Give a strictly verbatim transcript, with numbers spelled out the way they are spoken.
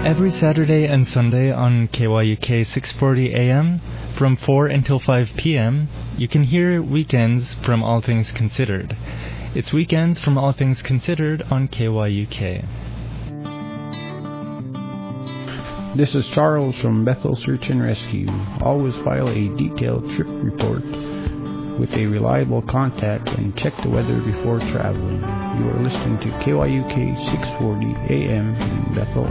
Every Saturday and Sunday on K Y U K six forty A M from four until five P M, you can hear Weekends from All Things Considered. It's Weekends from All Things Considered on K Y U K. This is Charles from Bethel Search and Rescue. Always file a detailed trip report with a reliable contact and check the weather before traveling. You are listening to K Y U K six forty A M in Bethel,